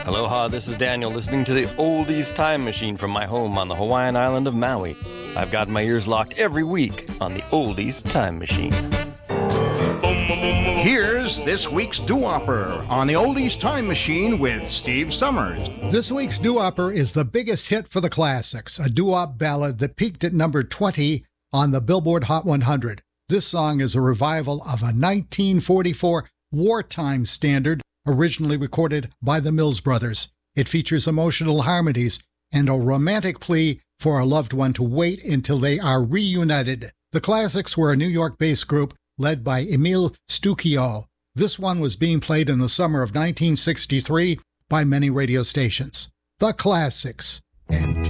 Aloha, this is Daniel listening to the Oldies Time Machine from my home on the Hawaiian island of Maui. I've got my ears locked every week on the Oldies Time Machine. Here's this week's doo-wopper on the Oldies Time Machine with Steve Summers. This week's doo-wopper is the biggest hit for the classics, a doo-wop ballad that peaked at number 20 on the Billboard Hot 100. This song is a revival of a 1944 wartime standard originally recorded by the Mills Brothers. It features emotional harmonies and a romantic plea for a loved one to wait until they are reunited. The Classics were a New York-based group led by Emile Stucchio. This one was being played in the summer of 1963 by many radio stations. The Classics and